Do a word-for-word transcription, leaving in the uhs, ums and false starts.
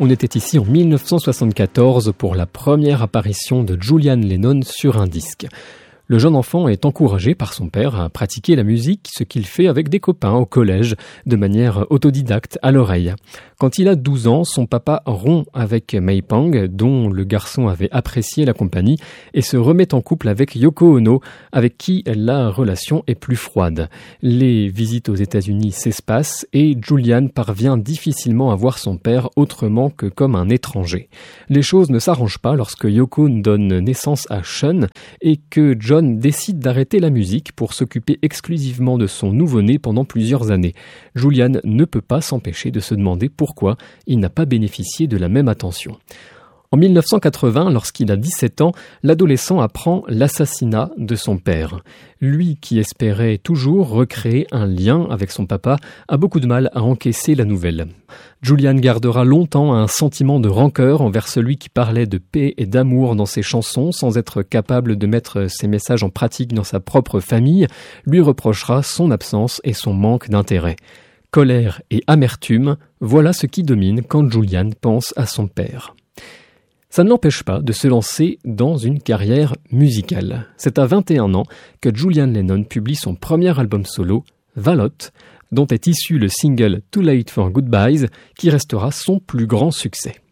On était ici en dix-neuf cent soixante-quatorze pour la première apparition de Julian Lennon sur un disque. Le jeune enfant est encouragé par son père à pratiquer la musique, ce qu'il fait avec des copains au collège, de manière autodidacte à l'oreille. Quand il a douze ans, son papa rompt avec May Pang, dont le garçon avait apprécié la compagnie, et se remet en couple avec Yoko Ono, avec qui la relation est plus froide. Les visites aux États-Unis s'espacent et Julian parvient difficilement à voir son père autrement que comme un étranger. Les choses ne s'arrangent pas lorsque Yoko donne naissance à Sean et que John décide d'arrêter la musique pour s'occuper exclusivement de son nouveau-né pendant plusieurs années. Julian ne peut pas s'empêcher de se demander pourquoi il n'a pas bénéficié de la même attention. En dix-neuf cent quatre-vingts, lorsqu'il a dix-sept ans, l'adolescent apprend l'assassinat de son père. Lui, qui espérait toujours recréer un lien avec son papa, a beaucoup de mal à encaisser la nouvelle. Julian gardera longtemps un sentiment de rancœur envers celui qui parlait de paix et d'amour dans ses chansons sans être capable de mettre ses messages en pratique dans sa propre famille, lui reprochera son absence et son manque d'intérêt. Colère et amertume, voilà ce qui domine quand Julian pense à son père. Ça ne l'empêche pas de se lancer dans une carrière musicale. C'est à vingt et un ans que Julian Lennon publie son premier album solo, Valot, dont est issu le single Too Late for Goodbyes, qui restera son plus grand succès.